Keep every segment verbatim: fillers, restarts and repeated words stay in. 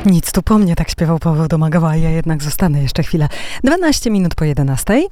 Nic tu po mnie, tak śpiewał Paweł Domagała, a ja jednak zostanę jeszcze chwilę. dwanaście minut po jedenastej.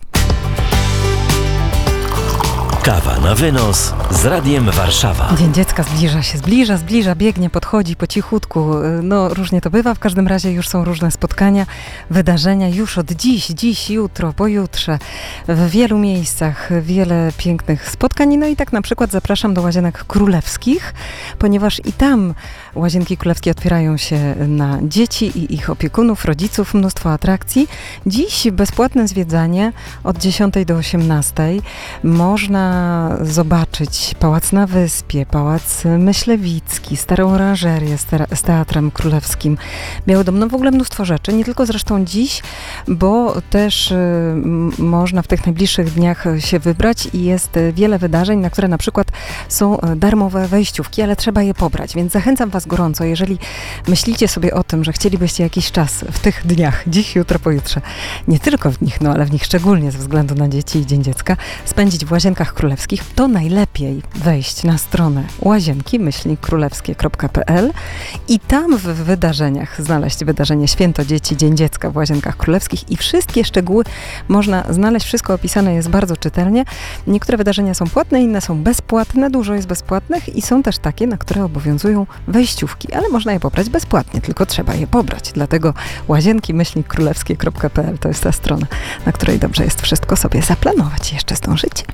Kawa na wynos z Radiem Warszawa. Dzień Dziecka zbliża się, zbliża, zbliża, biegnie, podchodzi po cichutku. No różnie to bywa, w każdym razie już są różne spotkania, wydarzenia już od dziś, dziś, jutro, pojutrze. W wielu miejscach wiele pięknych spotkań. No i tak na przykład zapraszam do Łazienek Królewskich, ponieważ i tam Łazienki Królewskie otwierają się na dzieci i ich opiekunów, rodziców, mnóstwo atrakcji. Dziś bezpłatne zwiedzanie od dziesiątej do osiemnastej. Można zobaczyć Pałac na Wyspie, Pałac Myślewicki, Starą Oranżerię z, te- z Teatrem Królewskim, Biały Dom, no w ogóle mnóstwo rzeczy, nie tylko zresztą dziś, bo też y, m- można w tych najbliższych dniach się wybrać i jest y, wiele wydarzeń, na które na przykład są y, darmowe wejściówki, ale trzeba je pobrać, więc zachęcam Was gorąco, jeżeli myślicie sobie o tym, że chcielibyście jakiś czas w tych dniach, dziś, jutro, pojutrze, nie tylko w nich, no ale w nich szczególnie ze względu na dzieci i Dzień Dziecka, spędzić w Łazienkach Królewskich, to najlepiej wejść na stronę łazienki myślnik królewskie kropka p l i tam w wydarzeniach znaleźć wydarzenie Święto Dzieci, Dzień Dziecka w Łazienkach Królewskich i wszystkie szczegóły można znaleźć. Wszystko opisane jest bardzo czytelnie. Niektóre wydarzenia są płatne, inne są bezpłatne, dużo jest bezpłatnych i są też takie, na które obowiązują wejściówki, ale można je pobrać bezpłatnie, tylko trzeba je pobrać. Dlatego łazienki myślnik królewskie kropka p l to jest ta strona, na której dobrze jest wszystko sobie zaplanować. Jeszcze zdążycie.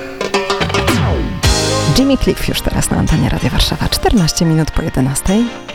Jimmy Cliff już teraz na antenie Radia Warszawa. czternaście minut po jedenastej.